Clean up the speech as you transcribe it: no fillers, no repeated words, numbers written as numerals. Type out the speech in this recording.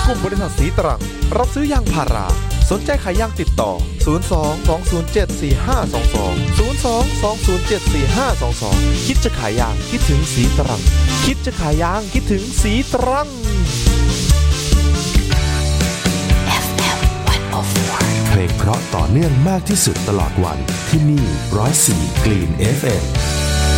มบริษัทสีตรังรับซื้อยางพาราสนใจขายยางติดต่อ02-207-4522 คิดจะขายยางคิดถึงสีตรังคิดจะขายยางคิดถึงสีตรัง FM 104 เพลงเพราะต่อเนื่องมากที่สุดตลอดวันที่นี่104 Green FM